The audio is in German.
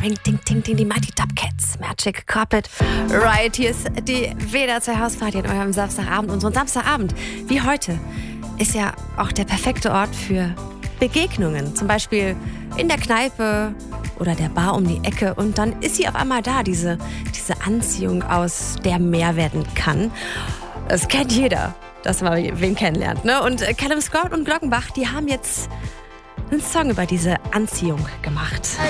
Ring, ding, ding, ding, die Mighty Dubcats, Magic Carpet Ride. Hier ist die WDR2 Hausparty an eurem Samstagabend. Und so ein Samstagabend wie heute ist ja auch der perfekte Ort für Begegnungen. Zum Beispiel in der Kneipe oder der Bar um die Ecke. Und dann ist sie auf einmal da, diese Anziehung, aus der mehr werden kann. Das kennt jeder, dass man wen kennenlernt, ne? Und Callum Scott und Glockenbach, die haben jetzt einen Song über diese Anziehung gemacht.